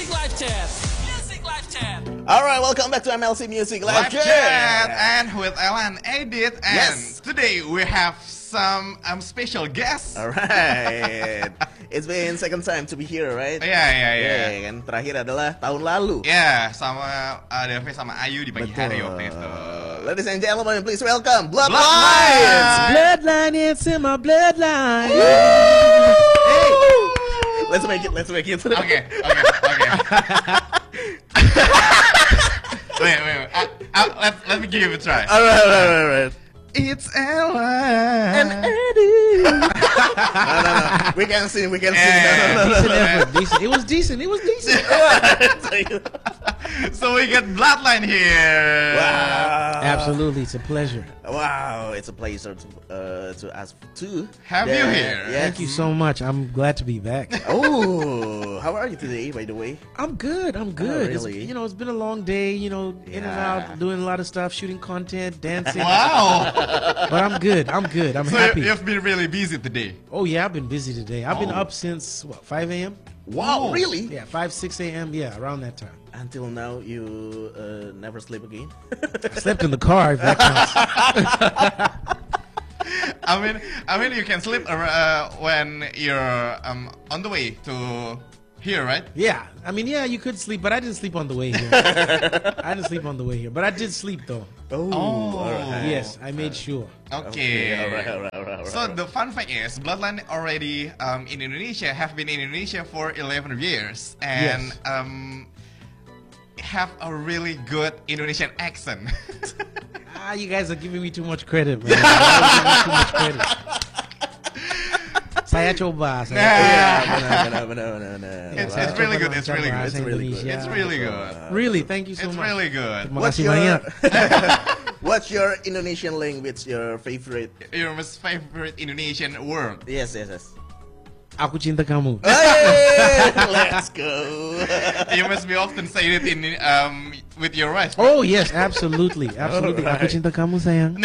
Music Live Chat. Music Live Chat. Alright, welcome back to MLC Music Live Chat. And with Alan Edit. And Yes. today we have some special guests. Alright. It's been second time to be here, right? Yeah. Kan terakhir adalah tahun lalu. Ya, sama Devi sama Ayu di pagi hari waktu itu. Ladies and gentlemen, please welcome Bloodlines. Bloodlines. Bloodline, it's in my bloodline. Hey. Let's make it. Oke. Wait. Let me give it a try. Alright. It's Ella And Eddie. No. We can sing. No. Decent. It was decent. So we get Bloodline here. Wow. Absolutely, it's a pleasure. Wow, it's a pleasure to ask to Have you here? Yes. Thank you so much. I'm glad to be back. Oh, how are you today, by the way? I'm good. Oh, really? It's been a long day. In and Yeah. out, doing a lot of stuff, shooting content, dancing. Wow. But I'm good. I'm So happy. you've been really busy today. Oh yeah, I've been busy today. I've been up since 5 a.m. Wow, Oh. really? Yeah, 5-6 a.m. Yeah, around that time. Until now, you never sleep again? I slept in the car. If that counts. I mean, you can sleep when you're on the way to here, right? Yeah, you could sleep, but I didn't sleep on the way here. But I did sleep though. Oh, all right. Yes, I made sure. Okay. All right. So the fun fact is, Bloodline already in Indonesia have been in Indonesia for 11 years and Yes. have a really good Indonesian accent. You guys are giving me too much credit, man. You're giving me too much credit. Saya coba. Benar. It's really good. It's really good. Bahasa Indonesia. It's really good. Really, thank you so It's much. really good. Terima What's kasih your banyak. What's your Indonesian language? Your favorite? Your most favorite Indonesian word? Yes. Aku cinta kamu. Hey, let's go. You must be often say it in with your wife. Oh yes, absolutely. Aku cinta kamu sayang.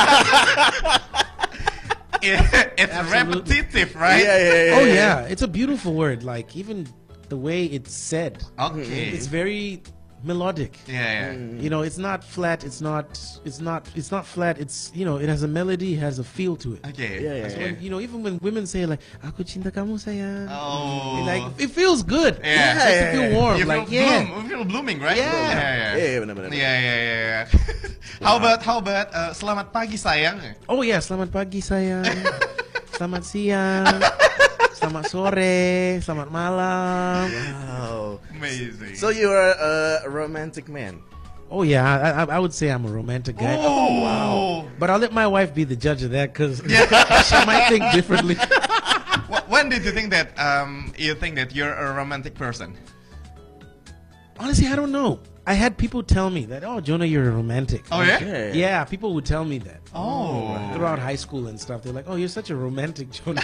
It's Absolutely. repetitive, right? Yeah. Oh yeah, it's a beautiful word. Like even the way it's said, Okay. it's very melodic. Yeah. It's not flat. It's not flat. It's it has a melody, it has a feel to it. Okay. Yeah. Okay. Even when women say like "Aku cinta kamu sayang," Oh. like it feels good. Yeah. It makes you feel warm. You Like feel blooming, right? Yeah. Yeah. Benar. Yeah. How about selamat pagi sayang? Oh yeah, selamat pagi sayang, selamat siang, selamat sore, selamat malam. Wow. Amazing. So you are a romantic man. Oh yeah, I would say I'm a romantic guy. Oh wow. But I'll let my wife be the judge of that because she might think differently. When did you think that you're a romantic person? Honestly, I don't know. I had people tell me that, oh, Jonah, you're a romantic. Oh yeah. Okay. Yeah, people would tell me that Oh. throughout high school and stuff. They're like, oh, you're such a romantic, Jonah.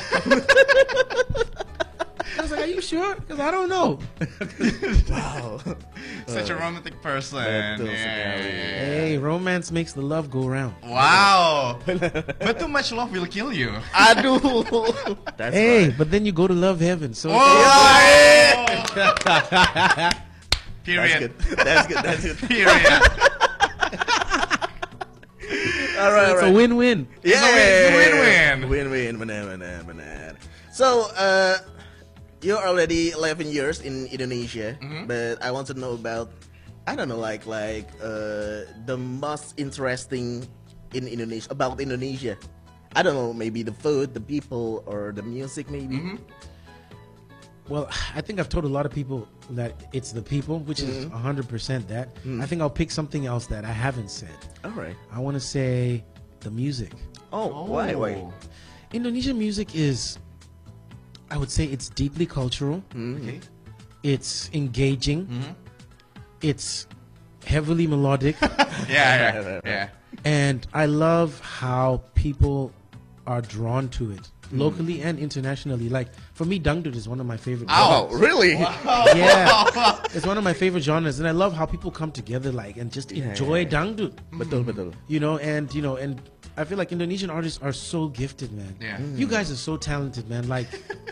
I was like, are you sure? Because I don't know. Wow. Such a romantic person. Betul Yeah. sekali. Hey, romance makes the love go round. Wow. But too much love will kill you. Aduh. That's Hey, right. but then you go to love heaven. So Period. That's good. Period. All right. it's a win-win. Yeah. Win-win. Win-win. Benar. So, you're already 11 years in Indonesia, but I want to know about, I don't know, like the most interesting in Indonesia about Indonesia. I don't know, maybe the food, the people, or the music, maybe. Well, I think I've told a lot of people that it's the people, which is 100% that. I think I'll pick something else that I haven't said. All right. I want to say the music. Oh, why? Indonesian music is, I would say it's deeply cultural. Okay. It's engaging. It's heavily melodic. Yeah. And I love how people are drawn to it. Locally and internationally. Like, for me, dangdut is one of my favorite Oh, genres. really? Yeah. It's one of my favorite genres. And I love how people come together, like, and just enjoy dangdut. Betul. And I feel like Indonesian artists are so gifted, man. Yeah. You guys are so talented, man. Like,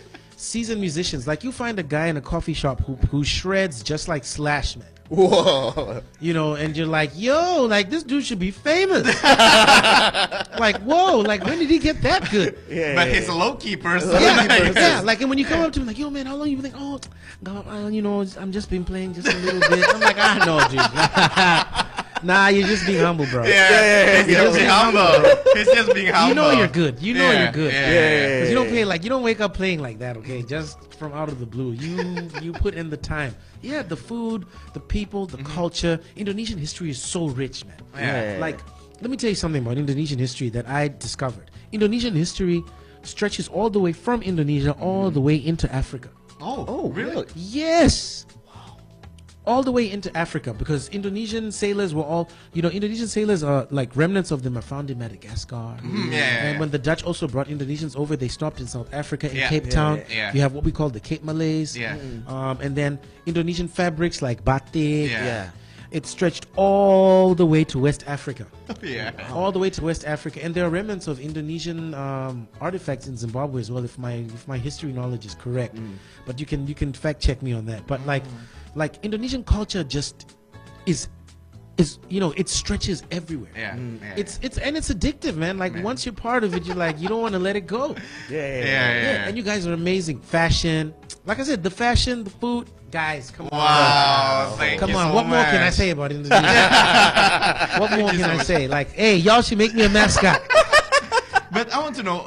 seasoned musicians. Like you find a guy in a coffee shop who shreds just like Slash, man. Whoa. You know, and you're like, yo, like this dude should be famous. Like, whoa, like when did he get that good? Yeah, But yeah, he's a low key person. Yeah, like, and when you come up to him, like, yo, man, how long you been think? Oh, God, you know, I'm just been playing just a little bit. I'm like, I know, dude. Nah, you're just being humble, bro. Yeah, he's just being humble. He's just being humble. You know you're good. You know Yeah, you're good. yeah. Because you don't play like you don't wake up playing like that, okay? Just from out of the blue. You put in the time. Yeah, the food, the people, the culture. Indonesian history is so rich, man. Yeah. Like, let me tell you something about Indonesian history that I discovered. Indonesian history stretches all the way from Indonesia all the way into Africa. Oh, really? Yes. All the way into Africa, because Indonesian sailors were all, Indonesian sailors are like remnants of them are found in Madagascar. And when the Dutch also brought Indonesians over, they stopped in South Africa, in Yeah. Cape Town. Yeah. You have what we call the Cape Malays. Yeah. And then Indonesian fabrics like batik. Yeah. It stretched all the way to West Africa. Yeah. All the way to West Africa, and there are remnants of Indonesian artifacts in Zimbabwe as well. If my history knowledge is correct, but you can fact check me on that. But like Indonesian culture just is it stretches everywhere. Yeah. It's addictive, man. Like once you're part of it, you're like you don't want to let it go. Yeah. And you guys are amazing. Fashion, like I said, the fashion, the food, guys. Come on. Wow. Thank Come you on, so what more can I much. say about Indonesia? What more can I say? Like, hey, y'all should make me a mascot. But I want to know,